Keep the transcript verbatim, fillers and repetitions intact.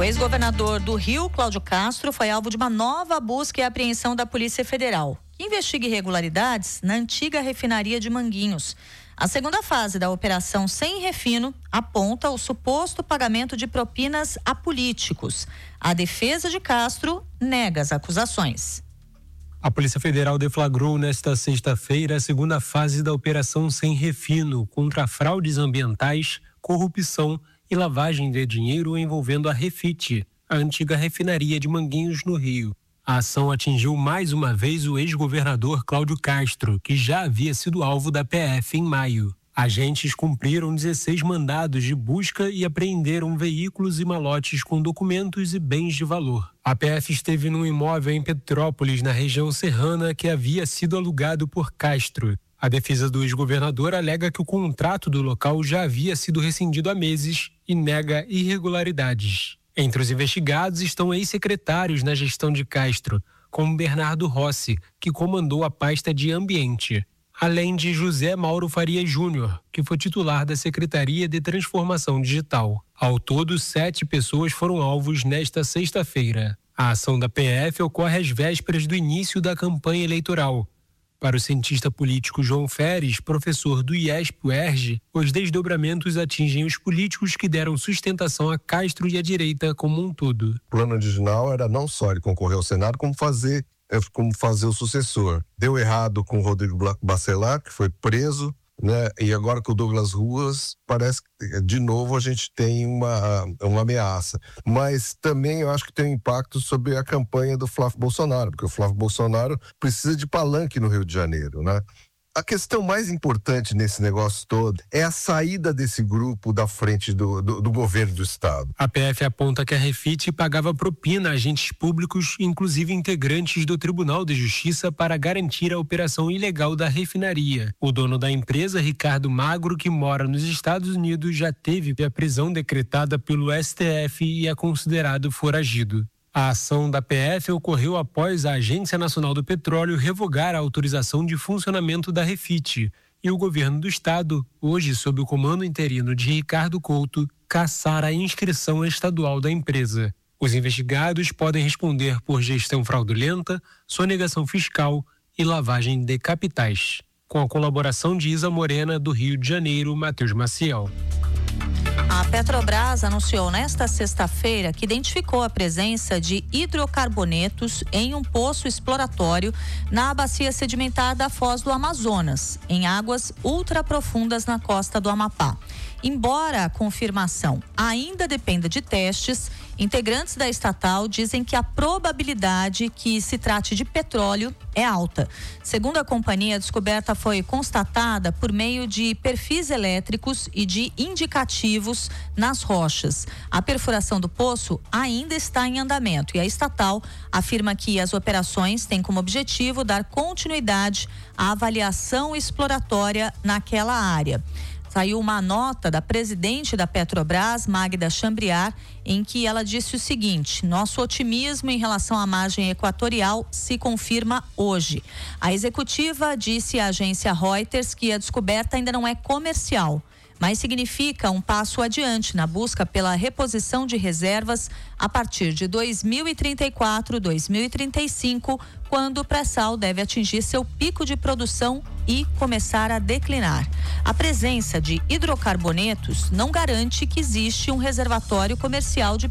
O ex-governador do Rio, Cláudio Castro, foi alvo de uma nova busca e apreensão da Polícia Federal, que investiga irregularidades na antiga refinaria de Manguinhos. A segunda fase da operação Sem Refino aponta o suposto pagamento de propinas a políticos. A defesa de Castro nega as acusações. A Polícia Federal deflagrou nesta sexta-feira a segunda fase da Operação Sem Refino contra fraudes ambientais, corrupção e lavagem de dinheiro envolvendo a Refit, a antiga refinaria de Manguinhos, no Rio. A ação atingiu mais uma vez o ex-governador Cláudio Castro, que já havia sido alvo da P F em maio. Agentes cumpriram dezesseis mandados de busca e apreenderam veículos e malotes com documentos e bens de valor. A P F esteve num imóvel em Petrópolis, na região serrana, que havia sido alugado por Castro. A defesa do ex-governador alega que o contrato do local já havia sido rescindido há meses e nega irregularidades. Entre os investigados estão ex-secretários na gestão de Castro, como Bernardo Rossi, que comandou a pasta de Ambiente, além de José Mauro Faria Júnior, que foi titular da Secretaria de Transformação Digital. Ao todo, sete pessoas foram alvos nesta sexta-feira. A ação da P F ocorre às vésperas do início da campanha eleitoral. Para o cientista político João Feres, professor do I E S P-U E R J, os desdobramentos atingem os políticos que deram sustentação a Castro e a direita como um todo. O plano original era não só ele concorrer ao Senado, como fazer, como fazer o sucessor. Deu errado com o Rodrigo Bacelar, que foi preso, né? E agora com o Douglas Ruas, parece que de novo a gente tem uma, uma ameaça. Mas também eu acho que tem um impacto sobre a campanha do Flávio Bolsonaro, porque o Flávio Bolsonaro precisa de palanque no Rio de Janeiro, né? A questão mais importante nesse negócio todo é a saída desse grupo da frente do, do, do governo do estado. A P F aponta que a Refit pagava propina a agentes públicos, inclusive integrantes do Tribunal de Justiça, para garantir a operação ilegal da refinaria. O dono da empresa, Ricardo Magro, que mora nos Estados Unidos, já teve a prisão decretada pelo S T F e é considerado foragido. A ação da P F ocorreu após a Agência Nacional do Petróleo revogar a autorização de funcionamento da Refit e o governo do estado, hoje sob o comando interino de Ricardo Couto, cassar a inscrição estadual da empresa. Os investigados podem responder por gestão fraudulenta, sonegação fiscal e lavagem de capitais. Com a colaboração de Isa Morena, do Rio de Janeiro, Matheus Maciel. A Petrobras anunciou nesta sexta-feira que identificou a presença de hidrocarbonetos em um poço exploratório na bacia sedimentar da Foz do Amazonas, em águas ultraprofundas na costa do Amapá. Embora a confirmação ainda dependa de testes, integrantes da estatal dizem que a probabilidade que se trate de petróleo é alta. Segundo a companhia, a descoberta foi constatada por meio de perfis elétricos e de indicativos nas rochas. A perfuração do poço ainda está em andamento e a estatal afirma que as operações têm como objetivo dar continuidade à avaliação exploratória naquela área. Saiu uma nota da presidente da Petrobras, Magda Chambriard, em que ela disse o seguinte: nosso otimismo em relação à margem equatorial se confirma hoje. A executiva disse à agência Reuters que a descoberta ainda não é comercial, mas significa um passo adiante na busca pela reposição de reservas a partir de dois mil e trinta e quatro, dois mil e trinta e cinco, quando o pré-sal deve atingir seu pico de produção e começar a declinar. A presença de hidrocarbonetos não garante que existe um reservatório comercial de